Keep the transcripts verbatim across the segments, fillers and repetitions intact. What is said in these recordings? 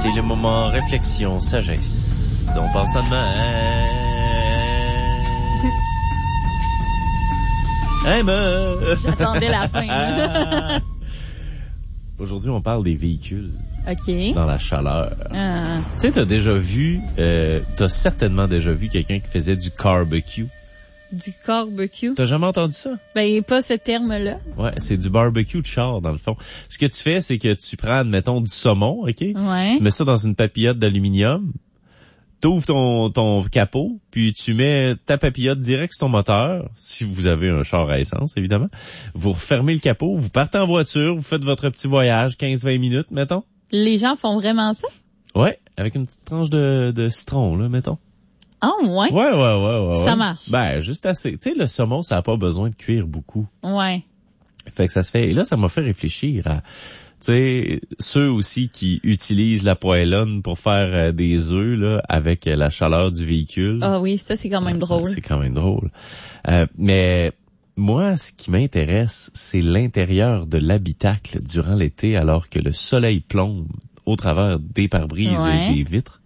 C'est le moment réflexion, sagesse. Donc, pense ça demain. Hey, meuf! J'attendais la fin. Aujourd'hui, on parle des véhicules. OK. Dans la chaleur. Ah. Tu sais, t'as déjà vu, euh, t'as certainement déjà vu quelqu'un qui faisait du barbecue. Du barbecue? T'as jamais entendu ça? Ben, pas ce terme-là. Ouais, c'est du barbecue de char, dans le fond. Ce que tu fais, c'est que tu prends, admettons, du saumon, OK? Ouais. Tu mets ça dans une papillote d'aluminium, t'ouvres ton, ton capot, puis tu mets ta papillote direct sur ton moteur, si vous avez un char à essence, évidemment. Vous refermez le capot, vous partez en voiture, vous faites votre petit voyage, quinze à vingt minutes, mettons. Les gens font vraiment ça? Ouais, avec une petite tranche de, de citron, là, mettons. Oh, ouais? Ouais, ouais, ouais, ouais. Ça ouais. marche. Ben, juste assez. Tu sais, le saumon, ça n'a pas besoin de cuire beaucoup. Ouais. Fait que ça se fait. Et là, ça m'a fait réfléchir à, tu sais, ceux aussi qui utilisent la poêlonne pour faire euh, des œufs, là, avec euh, la chaleur du véhicule. Ah oui, ça, c'est quand même drôle. C'est quand même drôle. Euh, mais moi, ce qui m'intéresse, c'est l'intérieur de l'habitacle durant l'été, alors que le soleil plombe au travers des pare-brises Ouais. et des vitres.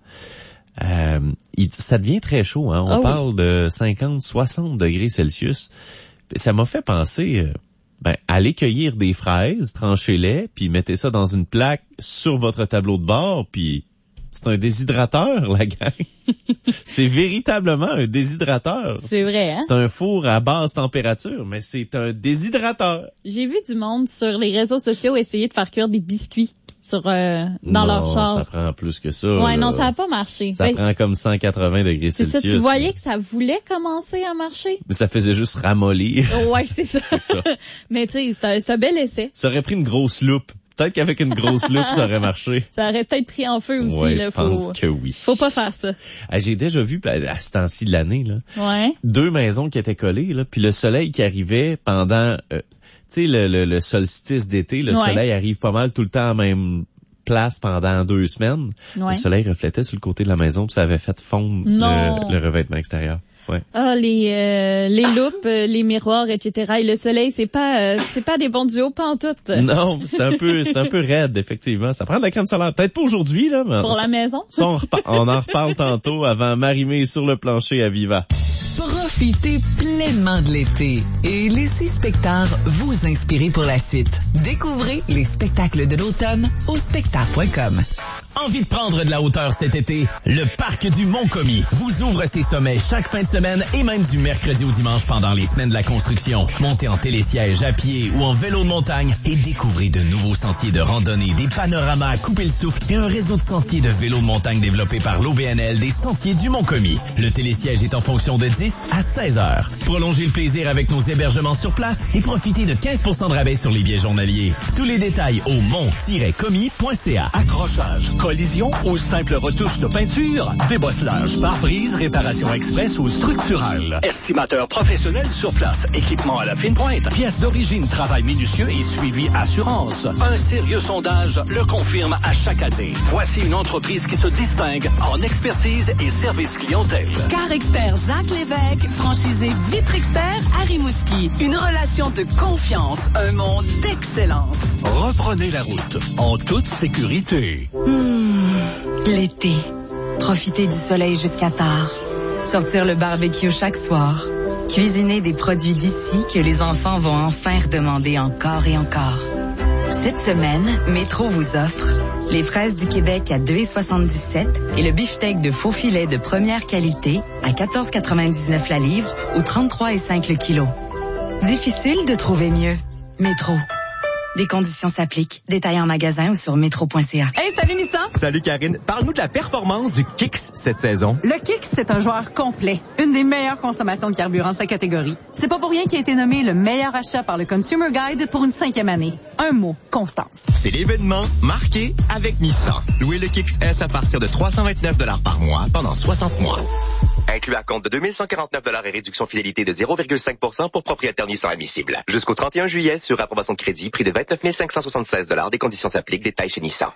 Euh, il, ça devient très chaud, hein. On Ah parle oui. de cinquante, soixante degrés Celsius. Ça m'a fait penser, euh, ben, allez cueillir des fraises, tranchez-les, puis mettez ça dans une plaque sur votre tableau de bord, puis c'est un déshydrateur, la gang. C'est véritablement un déshydrateur. C'est vrai, hein? C'est un four à basse température, mais c'est un déshydrateur. J'ai vu du monde sur les réseaux sociaux essayer de faire cuire des biscuits sur euh, dans non, leur char. ça prend plus que ça. Ouais, là. non, ça a pas marché. Ça Ben, prend comme cent quatre-vingts degrés c'est Celsius. ça, tu voyais que ça voulait commencer à marcher? Mais ça faisait juste ramollir. Ouais, c'est ça. C'est ça. Mais tu sais, c'est un, c'est un bel essai. Ça aurait pris une grosse loupe. Peut-être qu'avec une grosse loupe, ça aurait marché. Ça aurait peut-être pris en feu aussi. Ouais, là, je faut, pense que oui. Faut pas faire ça. Ah, j'ai déjà vu, à ce temps-ci de l'année, là, Ouais. deux maisons qui étaient collées, là, puis le soleil qui arrivait pendant, euh, tu sais, le, le, le solstice d'été, le Ouais. soleil arrive pas mal tout le temps à la même place pendant deux semaines. Ouais. Le soleil reflétait sur le côté de la maison, puis ça avait fait fondre Non. le, le revêtement extérieur. Ouais. Ah, les euh, les loupes, euh, les miroirs, et cetera. Et le soleil, c'est pas euh, c'est pas des bons duos pantoute. Non, c'est un peu c'est un peu raide, effectivement. Ça prend de la crème solaire. Peut-être pas aujourd'hui, là, mais Pour ça, la maison. ça, on, repa- on en reparle tantôt avant Marimé sur le plancher à Viva. Profitez pleinement de l'été et laissez Spectar vous inspirer pour la suite. Découvrez les spectacles de l'automne au spectar point com. Envie de prendre de la hauteur cet été? Le Parc du Mont-Commis vous ouvre ses sommets chaque fin de semaine et même du mercredi au dimanche pendant les semaines de la construction. Montez en télésiège, à pied ou en vélo de montagne et découvrez de nouveaux sentiers de randonnée, des panoramas à couper le souffle et un réseau de sentiers de vélo de montagne développé par l'O B N L des Sentiers du Mont-Commis. Le télésiège est en fonction de dix à seize heures. Prolongez le plaisir avec nos hébergements sur place et profitez de quinze pour cent de rabais sur les billets journaliers. Tous les détails au mont tiret commis point c a. Accrochage, collision ou simple retouche de peinture, débosselage, pare-brise, réparation express ou structurale. Estimateur professionnel sur place, équipement à la fine pointe, pièces d'origine, travail minutieux et suivi assurance. Un sérieux sondage le confirme à chaque année. Voici une entreprise qui se distingue en expertise et service clientèle. Car expert Jacques Lévesque, franchisé Vitre Expert à Rimouski. Une relation de confiance, un monde d'excellence. Reprenez la route en toute sécurité. Mmh, l'été. Profiter du soleil jusqu'à tard. Sortir le barbecue chaque soir. Cuisiner des produits d'ici que les enfants vont enfin redemander encore et encore. Cette semaine, Métro vous offre les fraises du Québec à deux dollars soixante-dix-sept et le beefsteak de faux filet de première qualité à quatorze quatre-vingt-dix-neuf la livre ou trente-trois et cinq le kilo. Difficile de trouver mieux. Métro. Des conditions s'appliquent. Détails en magasin ou sur métro point c a. Hey, salut Nissan! Salut Karine. Parle-nous de la performance du Kicks cette saison. Le Kicks, c'est un joueur complet. Une des meilleures consommations de carburant de sa catégorie. C'est pas pour rien qu'il a été nommé le meilleur achat par le Consumer Guide pour une cinquième année. Un mot, constance. C'est l'événement marqué avec Nissan. Louez le Kicks S à partir de trois cent vingt-neuf dollars par mois pendant soixante mois. Inclus à compte de deux mille cent quarante-neuf dollars et réduction fidélité de zéro virgule cinq pour cent pour propriétaire Nissan admissible. Jusqu'au trente et un juillet sur approbation de crédit, prix de vingt-neuf mille cinq cent soixante-seize dollars. Des conditions s'appliquent. Détails chez Nissan.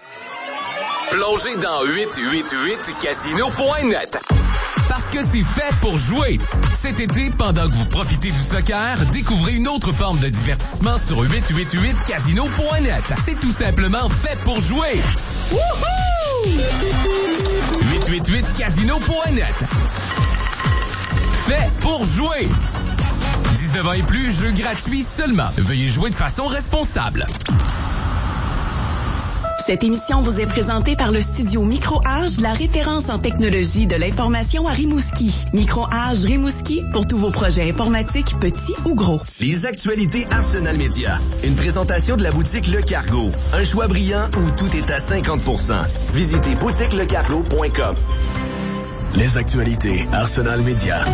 Plongez dans huit cent quatre-vingt-huit casino point net. Parce que c'est fait pour jouer. Cet été, pendant que vous profitez du soccer, découvrez une autre forme de divertissement sur huit cent quatre-vingt-huit casino point net. C'est tout simplement fait pour jouer. Wouhou! huit huit huit casino point net. Fait pour jouer. dix-neuf ans et plus, jeux gratuits seulement. Veuillez jouer de façon responsable. Cette émission vous est présentée par le studio Micro-Age, la référence en technologie de l'information à Rimouski. Micro-Age Rimouski pour tous vos projets informatiques, petits ou gros. Les actualités Arsenal Média. Une présentation de la boutique Le Cargo. Un choix brillant où tout est à cinquante pour cent. Visitez boutique le cargo point com. Les actualités Arsenal Média.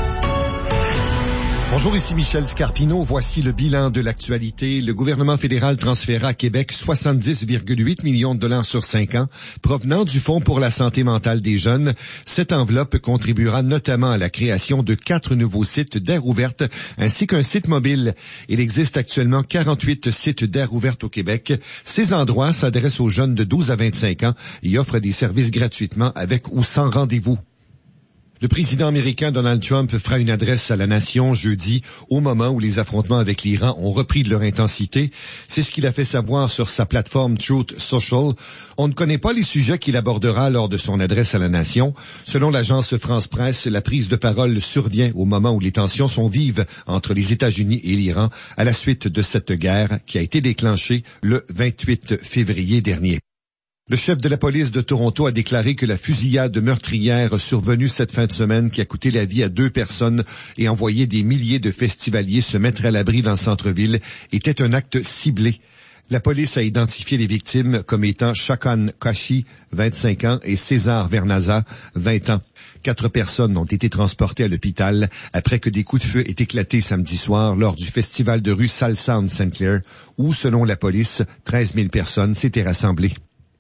Bonjour, ici Michel Scarpino. Voici le bilan de l'actualité. Le gouvernement fédéral transféra à Québec soixante-dix virgule huit millions de dollars sur cinq ans provenant du Fonds pour la santé mentale des jeunes. Cette enveloppe contribuera notamment à la création de quatre nouveaux sites d'air ouverte ainsi qu'un site mobile. Il existe actuellement quarante-huit sites d'air ouverte au Québec. Ces endroits s'adressent aux jeunes de douze à vingt-cinq ans et offrent des services gratuitement avec ou sans rendez-vous. Le président américain Donald Trump fera une adresse à la nation jeudi, au moment où les affrontements avec l'Iran ont repris de leur intensité. C'est ce qu'il a fait savoir sur sa plateforme Truth Social. On ne connaît pas les sujets qu'il abordera lors de son adresse à la nation. Selon l'agence France Presse, la prise de parole survient au moment où les tensions sont vives entre les États-Unis et l'Iran à la suite de cette guerre qui a été déclenchée le vingt-huit février dernier. Le chef de la police de Toronto a déclaré que la fusillade meurtrière survenue cette fin de semaine qui a coûté la vie à deux personnes et envoyé des milliers de festivaliers se mettre à l'abri dans le centre-ville était un acte ciblé. La police a identifié les victimes comme étant Shakan Kashi, vingt-cinq ans, et César Vernaza, vingt ans. Quatre personnes ont été transportées à l'hôpital après que des coups de feu aient éclaté samedi soir lors du festival de rue Salsa en Saint Clair, où, selon la police, treize mille personnes s'étaient rassemblées.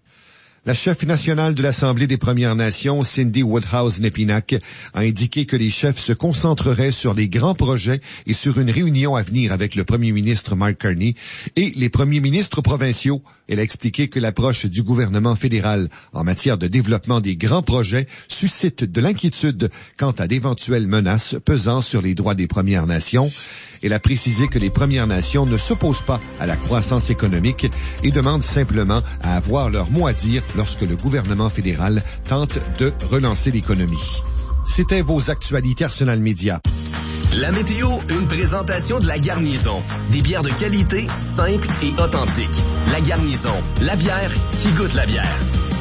La chef nationale de l'Assemblée des Premières Nations, Cindy Woodhouse-Nepinac, a indiqué que les chefs se concentreraient sur les grands projets et sur une réunion à venir avec le premier ministre Mark Carney et les premiers ministres provinciaux. Elle a expliqué que l'approche du gouvernement fédéral en matière de développement des grands projets suscite de l'inquiétude quant à d'éventuelles menaces pesant sur les droits des Premières Nations. Elle a précisé que les Premières Nations ne s'opposent pas à la croissance économique et demandent simplement à avoir leur mot à dire lorsque le gouvernement fédéral tente de relancer l'économie. C'était vos actualités Arsenal Média. La météo, une présentation de La Garnison. Des bières de qualité, simples et authentiques. La Garnison, la bière qui goûte la bière.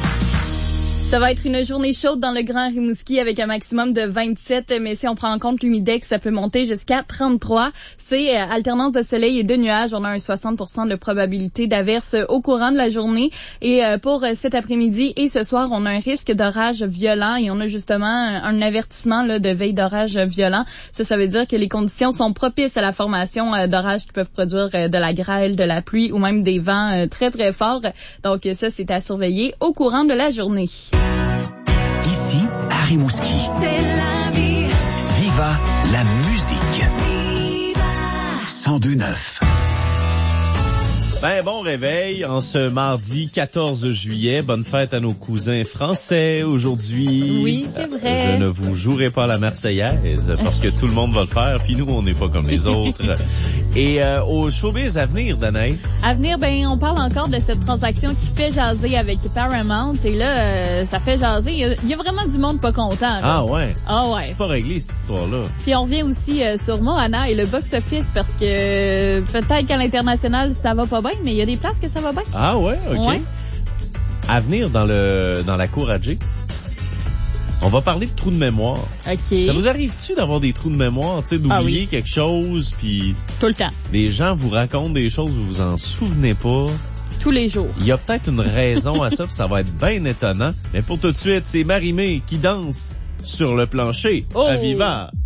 Ça va être une journée chaude dans le Grand Rimouski avec un maximum de vingt-sept, mais si on prend en compte l'humidex, ça peut monter jusqu'à trente-trois. C'est euh, alternance de soleil et de nuages. On a un soixante pour cent de probabilité d'averse au courant de la journée. Et euh, pour euh, cet après-midi et ce soir, on a un risque d'orage violent et on a justement un, un avertissement là, de veille d'orage violent. Ça, ça veut dire que les conditions sont propices à la formation euh, d'orages qui peuvent produire euh, de la grêle, de la pluie ou même des vents euh, très très forts. Donc ça, c'est à surveiller au courant de la journée. Ici, à Rimouski. C'est la vie. Viva la musique. cent deux neuf. Ben, bon réveil en ce mardi quatorze juillet. Bonne fête à nos cousins français aujourd'hui. Oui, c'est vrai. Je ne vous jouerai pas la Marseillaise parce que tout le monde va le faire, puis nous, on n'est pas comme les autres. Et euh, au showbiz à venir, Danae? À venir, ben, on parle encore de cette transaction qui fait jaser avec Paramount. Et là, euh, ça fait jaser. Il y, a, il y a vraiment du monde pas content. Là. Ah ouais? Ah ouais. C'est pas réglé, cette histoire-là. Puis on revient aussi euh, sur Moana et le box-office parce que euh, peut-être qu'à l'international, ça va pas bien, mais il y a des places que ça va bien. Ah ouais? OK. Ouais. À venir dans le dans la cour à Jay, on va parler de trous de mémoire. OK. Ça vous arrive-tu d'avoir des trous de mémoire, tu sais, d'oublier ah oui. quelque chose, puis... Tout le temps. Les gens vous racontent des choses, vous vous en souvenez pas. Tous les jours. Il y a peut-être une raison à ça, puis ça va être bien étonnant. Mais pour tout de suite, c'est Marie-Mé qui danse sur le plancher oh. à Viva.